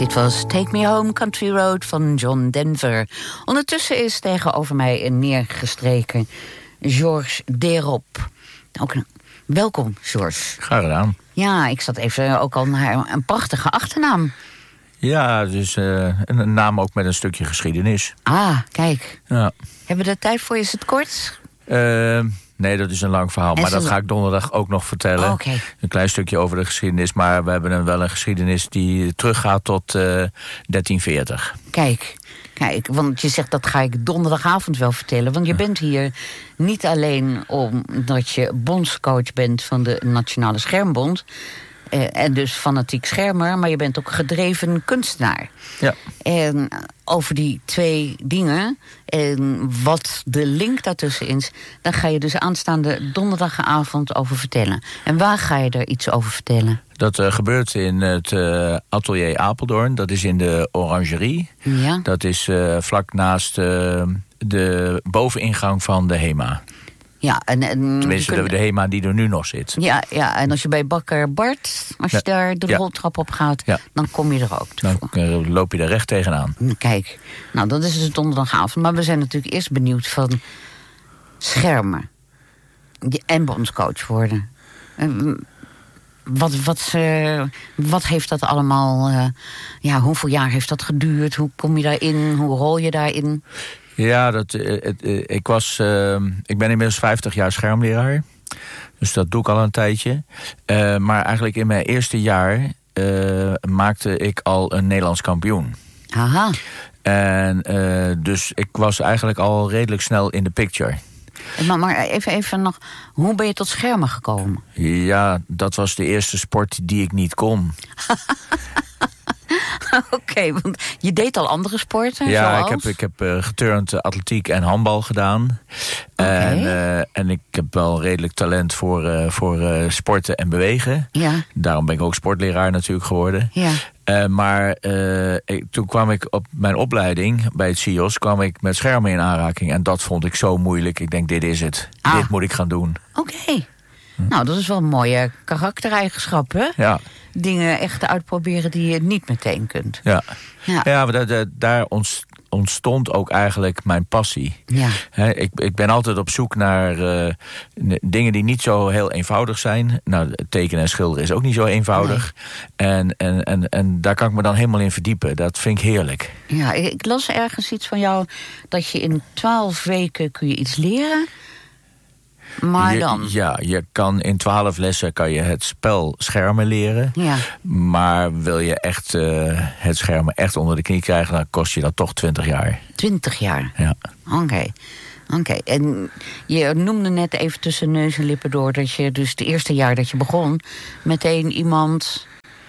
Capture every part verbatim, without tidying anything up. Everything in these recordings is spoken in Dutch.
Dit was Take Me Home Country Road van John Denver. Ondertussen is tegenover mij een neergestreken Georges Deroppe. Ook een... Welkom, Georges. Graag gedaan. Ja, ik zat even ook al naar een prachtige achternaam. Ja, dus uh, een naam ook met een stukje geschiedenis. Ah, kijk. Ja. Hebben we er tijd voor? Is het kort? Uh, nee, dat is een lang verhaal. En maar dat ga ik donderdag ook nog vertellen. Oh, okay. Een klein stukje over de geschiedenis. Maar we hebben wel een geschiedenis die teruggaat tot uh, dertien veertig. Kijk, kijk, want je zegt dat ga ik donderdagavond wel vertellen. Want je bent hier niet alleen omdat je bondscoach bent van de Nationale Schermbond. Uh, en dus fanatiek schermer, maar je bent ook gedreven kunstenaar. Ja. En over die twee dingen, en wat de link daartussen is, daar ga je dus aanstaande donderdagavond over vertellen. En waar ga je er iets over vertellen? Dat uh, gebeurt in het uh, atelier Apeldoorn. Dat is in de Orangerie. Ja. Dat is uh, vlak naast uh, de boveningang van de HEMA. Ja, en, en Tenminste, kunt... de HEMA die er nu nog zit. Ja, ja, en als je bij bakker Bart, als je ja. daar de ja. roltrap op gaat, ja. dan kom je er ook toe. Dan uh, loop je er recht tegenaan. Kijk, nou dat is dus donderdagavond. Maar we zijn natuurlijk eerst benieuwd van schermen. En bondscoach worden. Uh, wat, wat, uh, wat heeft dat allemaal... Uh, ja, hoeveel jaar heeft dat geduurd? Hoe kom je daarin? Hoe rol je daarin? Ja, dat, uh, uh, ik, was, uh, ik ben inmiddels vijftig jaar schermleraar. Dus dat doe ik al een tijdje. Uh, maar eigenlijk in mijn eerste jaar uh, maakte ik al een Nederlands kampioen. Aha. En uh, dus ik was eigenlijk al redelijk snel in de picture. Maar, maar even, even nog, hoe ben je tot schermen gekomen? Ja, dat was de eerste sport die ik niet kon. Oké, okay, want je deed al andere sporten? Ja, zoals? ik heb, ik heb uh, geturnd, atletiek en handbal gedaan. Okay. En, uh, en ik heb wel redelijk talent voor, uh, voor uh, sporten en bewegen. Ja. Daarom ben ik ook sportleraar natuurlijk geworden. Ja. Uh, maar uh, ik, toen kwam ik op mijn opleiding bij het C I O S kwam ik met schermen in aanraking. En dat vond ik zo moeilijk. Ik denk, dit is het. Ah. Dit moet ik gaan doen. Oké. Okay. Hm. Nou, dat is wel een mooie karaktereigenschap, hè? Ja. Dingen echt uitproberen die je niet meteen kunt. Ja, ja. ja maar daar, daar ontstond ook eigenlijk mijn passie. Ja. He, ik, ik ben altijd op zoek naar uh, dingen die niet zo heel eenvoudig zijn. Nou, tekenen en schilderen is ook niet zo eenvoudig. Nee. En, en, en, en daar kan ik me dan helemaal in verdiepen. Dat vind ik heerlijk. Ja, ik las ergens iets van jou dat je in twaalf weken kun je iets leren. Maar dan? Je, ja, je kan in twaalf lessen kan je het spel schermen leren. Ja. Maar wil je echt uh, het schermen echt onder de knie krijgen, dan kost je dat toch twintig jaar. Twintig jaar? Ja. Oké. Okay. Oké. Okay. En je noemde net even tussen neus en lippen door dat je dus het eerste jaar dat je begon meteen iemand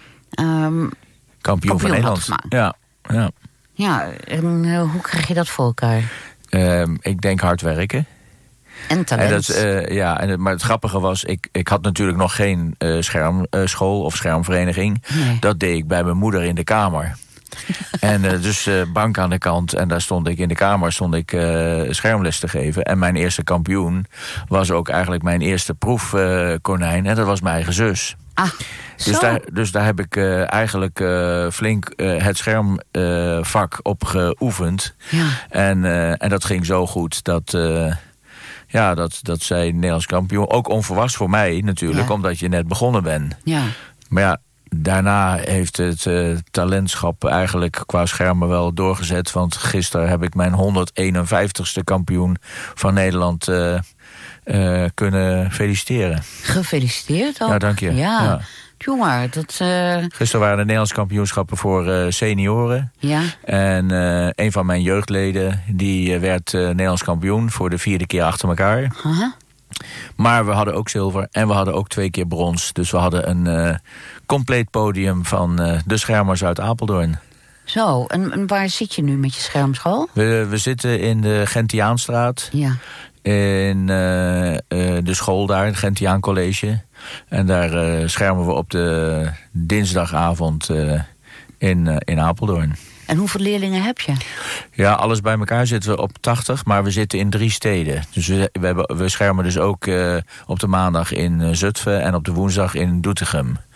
um, kampioen van Nederland. Ja, ja. Ja, en uh, hoe krijg je dat voor elkaar? Uh, ik denk hard werken. En talent. En dat, uh, ja, en het, maar het grappige was, ik, ik had natuurlijk nog geen uh, schermschool uh, of schermvereniging. Nee. Dat deed ik bij mijn moeder in de kamer. En uh, dus uh, bank aan de kant. En daar stond ik in de kamer stond ik uh, schermles te geven. En mijn eerste kampioen was ook eigenlijk mijn eerste proefkonijn. Uh, en dat was mijn eigen zus. Ah, dus, daar, dus daar heb ik uh, eigenlijk uh, flink uh, het schermvak uh, op geoefend. Ja. En, uh, en dat ging zo goed dat... Uh, Ja, dat, dat zij Nederlands kampioen. Ook onverwachts voor mij natuurlijk, ja. Omdat je net begonnen bent. Ja. Maar ja, daarna heeft het uh, talentschap eigenlijk qua schermen wel doorgezet. Want gisteren heb ik mijn honderdeenenvijftigste kampioen van Nederland uh, uh, kunnen feliciteren. Gefeliciteerd ook. Ja, dank je. Ja. Ja. Jongen, dat... Uh... Gisteren waren de Nederlandse kampioenschappen voor uh, senioren. Ja. En uh, een van mijn jeugdleden die werd uh, Nederlands kampioen voor de vierde keer achter elkaar. Uh-huh. Maar we hadden ook zilver en we hadden ook twee keer brons. Dus we hadden een uh, compleet podium van uh, de schermers uit Apeldoorn. Zo, en, en waar zit je nu met je schermschool? We, we zitten in de Gentiaanstraat. Ja. In uh, uh, de school daar, het Gentiaan College. En daar uh, schermen we op de dinsdagavond uh, in, uh, in Apeldoorn. En hoeveel leerlingen heb je? Ja, alles bij elkaar zitten we op tachtig, maar we zitten in drie steden. Dus we, we, hebben, we schermen dus ook uh, op de maandag in uh, Zutphen en op de woensdag in Doetinchem.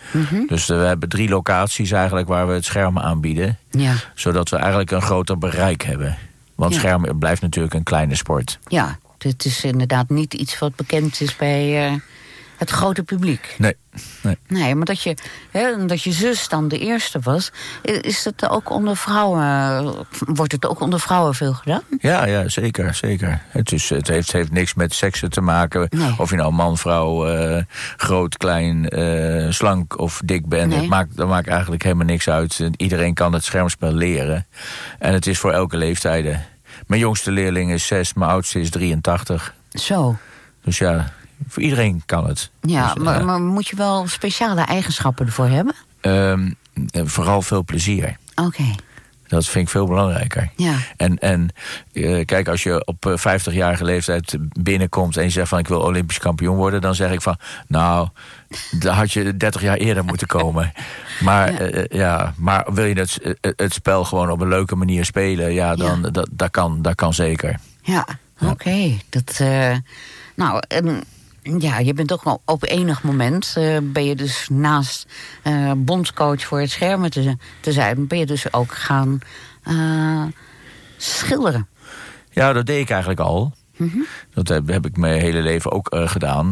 Mm-hmm. Dus uh, we hebben drie locaties eigenlijk waar we het schermen aanbieden. Ja. Zodat we eigenlijk een groter bereik hebben. Want ja. schermen blijft natuurlijk een kleine sport. Ja, het is inderdaad niet iets wat bekend is bij uh, het grote publiek. Nee. Nee, nee maar dat je, hè, dat je zus dan de eerste was, is het ook onder vrouwen, wordt het ook onder vrouwen veel gedaan? Ja, ja zeker, zeker. Het, is, het heeft, heeft niks met seksen te maken. Nee. Of je nou man, vrouw, uh, groot, klein, uh, slank of dik bent. Nee. Het maakt, dat maakt eigenlijk helemaal niks uit. Iedereen kan het schermspel leren. En het is voor elke leeftijden. Mijn jongste leerling is zes, mijn oudste is drieëntachtig. Zo. Dus ja, voor iedereen kan het. Ja, dus, maar, uh, maar moet je wel speciale eigenschappen ervoor hebben? Um, vooral veel plezier. Oké. Okay. Dat vind ik veel belangrijker. Ja. En, en uh, kijk, als je op vijftigjarige leeftijd binnenkomt en je zegt van ik wil Olympisch kampioen worden, dan zeg ik van nou, dan had je dertig jaar eerder moeten komen. Maar, ja. Uh, ja, maar wil je het, uh, het spel gewoon op een leuke manier spelen, ja, dan ja. Dat, dat, kan, dat kan zeker. Ja, oké. Okay. Dat, uh, nou, en ja, je bent ook wel op enig moment, uh, ben je dus naast uh, bondscoach voor het schermen te, te zijn, ben je dus ook gaan uh, schilderen. Ja, dat deed ik eigenlijk al. Mm-hmm. Dat heb, heb ik mijn hele leven ook uh, gedaan.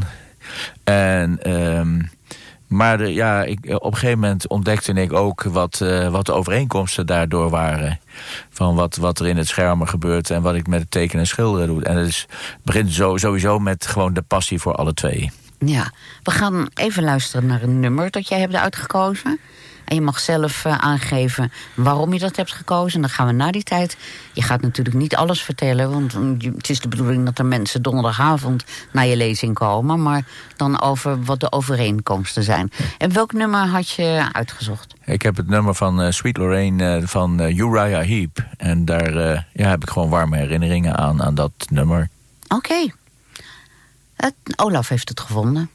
En, um, maar de, ja, ik, op een gegeven moment ontdekte ik ook wat, uh, wat de overeenkomsten daardoor waren. Van wat, wat er in het schermen gebeurt en wat ik met het tekenen en schilderen doe. En het is, begint zo, sowieso met gewoon de passie voor alle twee. Ja, we gaan even luisteren naar een nummer dat jij hebt uitgekozen. En je mag zelf uh, aangeven waarom je dat hebt gekozen. En dan gaan we na die tijd. Je gaat natuurlijk niet alles vertellen, want het is de bedoeling dat er mensen donderdagavond naar je lezing komen. Maar dan over wat de overeenkomsten zijn. En welk nummer had je uitgezocht? Ik heb het nummer van uh, Sweet Lorraine uh, van uh, Uriah Heep. En daar uh, ja, heb ik gewoon warme herinneringen aan, aan dat nummer. Oké. Okay. Olaf heeft het gevonden.